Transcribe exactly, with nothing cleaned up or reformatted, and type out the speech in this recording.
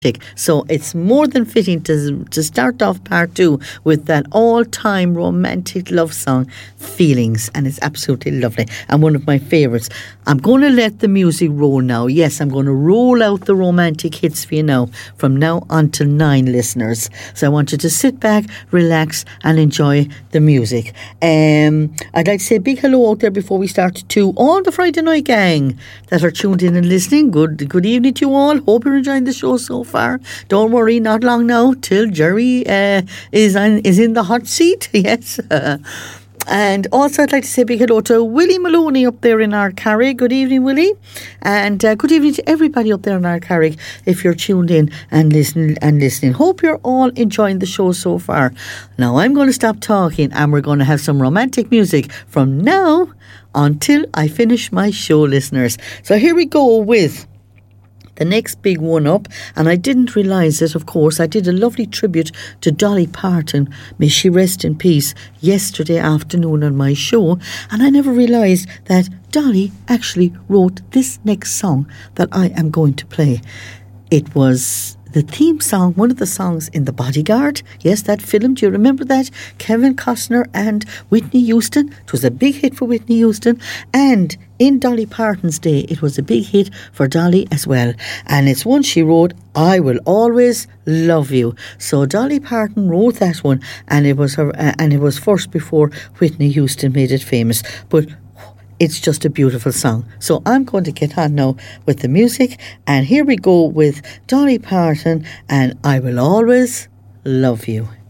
So it's more than fitting to, to start off part two with that all-time romantic love song, Feelings, and it's absolutely lovely and one of my favourites. I'm going to let the music roll now. Yes, I'm going to roll out the romantic hits for you now, from now until nine, listeners. So I want you to sit back, relax and enjoy the music. Um, I'd like to say a big hello out there before we start to all the Friday night gang that are tuned in and listening. Good, good evening to you all. Hope you're enjoying the show so far. Far. Don't worry, not long now till Jerry uh, is on, is in the hot seat. Yes. Uh, and also I'd like to say a big hello to Willie Maloney up there in Arcarrig. Good evening, Willie. And uh, good evening to everybody up there in Arcarrig if you're tuned in and listening and listening. Hope you're all enjoying the show so far. Now I'm going to stop talking and we're going to have some romantic music from now until I finish my show, listeners. So here we go with the next big one up, and I didn't realise it, of course. I did a lovely tribute to Dolly Parton, may she rest in peace, yesterday afternoon on my show, and I never realised that Dolly actually wrote this next song that I am going to play. It was the theme song, one of the songs in The Bodyguard. Yes, that film, do you remember that? Kevin Costner and Whitney Houston. It was a big hit for Whitney Houston, and in Dolly Parton's day, it was a big hit for Dolly as well. And it's one she wrote, I Will Always Love You. So Dolly Parton wrote that one, and it was her, uh, and it was first before Whitney Houston made it famous. But it's just a beautiful song. So I'm going to get on now with the music, and here we go with Dolly Parton and I Will Always Love You.